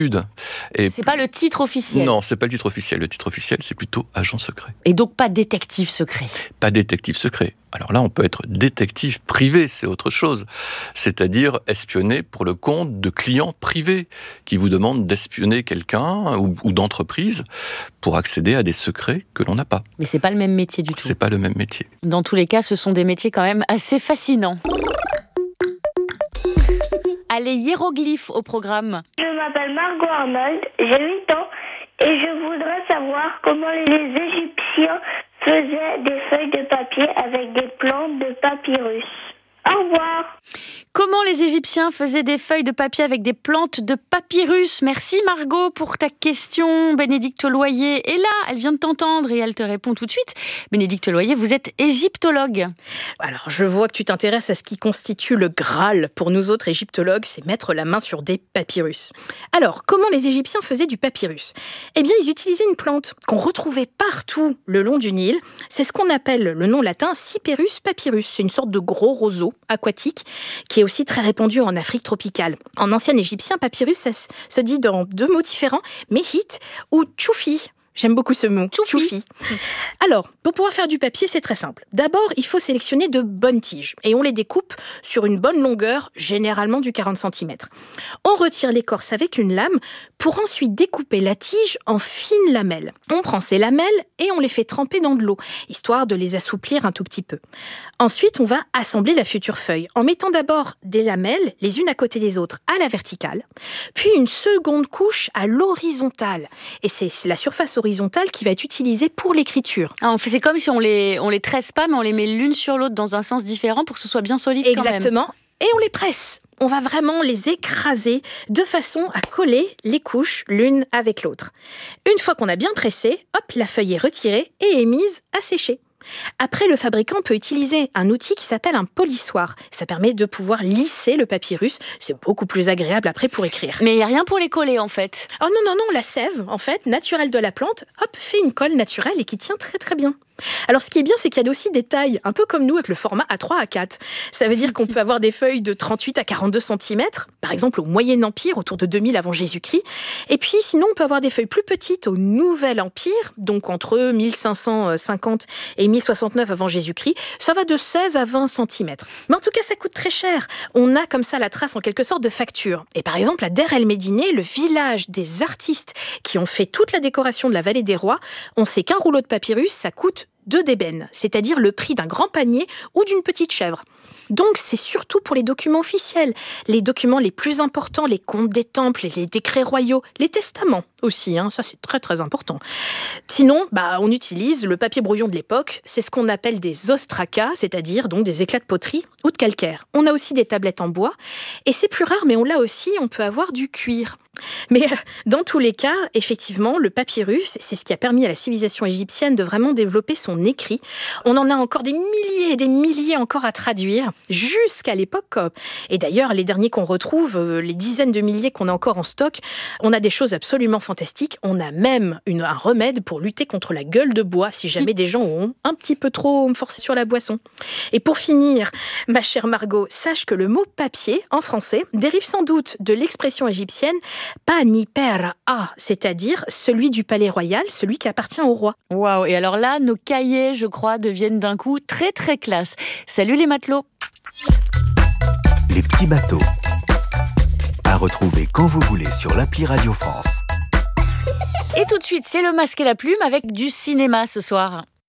Et c'est pas le titre officiel. Non, c'est pas le titre officiel. Le titre officiel, c'est plutôt agent secret. Et donc pas détective secret. Pas détective secret. Alors là, on peut être détective privé, c'est autre chose. C'est-à-dire espionner pour le compte de clients privés qui vous demandent d'espionner quelqu'un ou d'entreprise pour accéder à des secrets que l'on n'a pas. Mais c'est pas le même métier du tout. C'est pas le même métier. Dans tous les cas, ce sont des métiers quand même assez fascinants. Allez, hiéroglyphes au programme. Je m'appelle Margot Arnold, j'ai 8 ans et je voudrais savoir comment les Égyptiens faisaient des feuilles de papier avec des plantes de papyrus. Au revoir. Comment les Égyptiens faisaient des feuilles de papier avec des plantes de papyrus? Merci Margot pour ta question. Bénédicte Loyer est là, elle vient de t'entendre et elle te répond tout de suite. Bénédicte Loyer, vous êtes égyptologue. Alors, je vois que tu t'intéresses à ce qui constitue le Graal. Pour nous autres égyptologues, c'est mettre la main sur des papyrus. Alors, comment les Égyptiens faisaient du papyrus? Eh bien, ils utilisaient une plante qu'on retrouvait partout le long du Nil. C'est ce qu'on appelle le nom latin Cyperus papyrus. C'est une sorte de gros roseau aquatique qui est aussi très répandu en Afrique tropicale. En ancien égyptien, papyrus, ça se dit dans 2 mots différents, mehit ou tchoufi. J'aime beaucoup ce mot, tchoufi. Alors, pour pouvoir faire du papier, c'est très simple. D'abord, il faut sélectionner de bonnes tiges et on les découpe sur une bonne longueur, généralement du 40 cm. On retire l'écorce avec une lame pour ensuite découper la tige en fines lamelles. On prend ces lamelles et on les fait tremper dans de l'eau, histoire de les assouplir un tout petit peu. Ensuite, on va assembler la future feuille en mettant d'abord des lamelles, les unes à côté des autres, à la verticale, puis une seconde couche à l'horizontale. Et c'est la surface horizontale qui va être utilisée pour l'écriture. Ah, c'est comme si on les tresse pas, mais on les met l'une sur l'autre dans un sens différent pour que ce soit bien solide. Exactement. Quand même. Et on les presse. On va vraiment les écraser de façon à coller les couches l'une avec l'autre. Une fois qu'on a bien pressé, hop, la feuille est retirée et est mise à sécher. Après, le fabricant peut utiliser un outil qui s'appelle un polissoir. Ça permet de pouvoir lisser le papyrus. C'est beaucoup plus agréable après pour écrire. Mais il n'y a rien pour les coller en fait. Oh non, la sève, en fait, naturelle de la plante, hop, fait une colle naturelle et qui tient très très bien. Alors, ce qui est bien, c'est qu'il y a aussi des tailles, un peu comme nous, avec le format A3, A4. Ça veut dire qu'on peut avoir des feuilles de 38 à 42 cm, par exemple au Moyen Empire, autour de 2000 avant Jésus-Christ. Et puis, sinon, on peut avoir des feuilles plus petites au Nouvel Empire, donc entre 1550 et 1069 avant Jésus-Christ. Ça va de 16 à 20 cm. Mais en tout cas, ça coûte très cher. On a comme ça la trace, en quelque sorte, de facture. Et par exemple, à Der el-Médineh, le village des artistes qui ont fait toute la décoration de la vallée des rois, on sait qu'un rouleau de papyrus, ça coûte 2 d'ébène, c'est-à-dire le prix d'un grand panier ou d'une petite chèvre. Donc, c'est surtout pour les documents officiels, les documents les plus importants, les comptes des temples, les décrets royaux, les testaments aussi, ça c'est très très important. Sinon, on utilise le papier brouillon de l'époque, c'est ce qu'on appelle des ostracas, c'est-à-dire donc des éclats de poterie ou de calcaire. On a aussi des tablettes en bois, et c'est plus rare, mais on l'a aussi, on peut avoir du cuir. Mais dans tous les cas, effectivement, le papyrus, c'est ce qui a permis à la civilisation égyptienne de vraiment développer son écrit. On en a encore des milliers et des milliers encore à traduire, jusqu'à l'époque. Et d'ailleurs, les derniers qu'on retrouve, les dizaines de milliers qu'on a encore en stock, on a des choses absolument fantastiques. On a même un remède pour lutter contre la gueule de bois, si jamais des gens ont un petit peu trop forcé sur la boisson. Et pour finir, ma chère Margot, sache que le mot papier, en français, dérive sans doute de l'expression égyptienne Panipera, c'est-à-dire celui du palais royal, celui qui appartient au roi. Waouh, et alors là, nos cahiers, je crois, deviennent d'un coup très très classe. Salut les matelots. Les petits bateaux. À retrouver quand vous voulez sur l'appli Radio France. Et tout de suite, c'est le masque et la plume avec du cinéma ce soir.